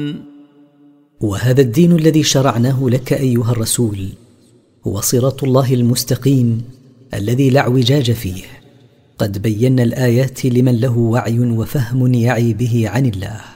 وهذا الدين الذي شرعناه لك أيها الرسول هو صراط الله المستقيم الذي لا اعوجاج فيه. قد بينا الآيات لمن له وعي وفهم يعي به عن الله.